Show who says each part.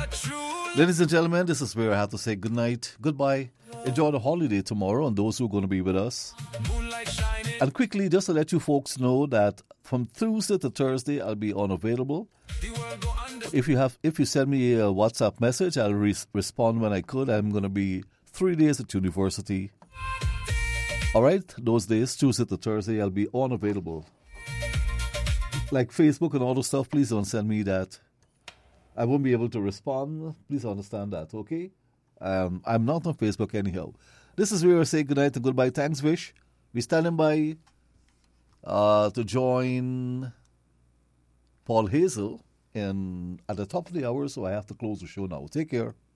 Speaker 1: Ladies and gentlemen, this is where I have to say good night, goodbye. Enjoy the holiday tomorrow and those who are going to be with us. And quickly, just to let you folks know that from Tuesday to Thursday, I'll be unavailable. If you send me a WhatsApp message, I'll respond when I could. I'm going to be 3 days at university. All right, those days, Tuesday to Thursday, I'll be unavailable. Like Facebook and all the stuff, please don't send me that. I won't be able to respond. Please understand that, okay? I'm not on Facebook anyhow. This is where I say goodnight and goodbye. Thanks, Vish. We're standing by to join Paul Hazel at the top of the hour, so I have to close the show now. Take care.